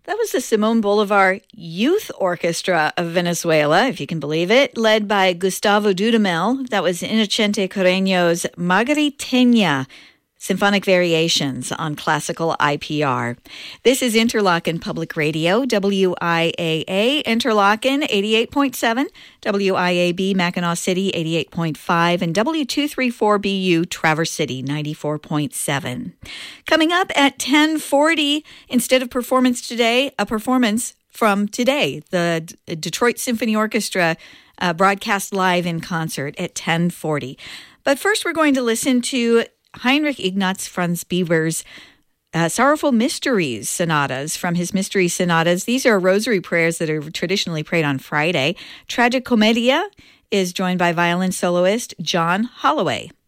That was the Simón Bolívar Youth Orchestra of Venezuela, if you can believe it, led by Gustavo Dudamel. That was Inocente Carreño's Margariteña, Symphonic Variations on Classical IPR. This is Interlochen Public Radio, WIAA, Interlochen 88.7, WIAB, Mackinac City 88.5, and W234BU, Traverse City 94.7. Coming up at 10:40, instead of performance today, a performance from today. The Detroit Symphony Orchestra broadcast live in concert at 10:40. But first we're going to listen to Heinrich Ignaz Franz Bieber's Sorrowful Mysteries sonatas from his Mystery Sonatas. These are rosary prayers that are traditionally prayed on Friday. Tragicomedia is joined by violin soloist John Holloway.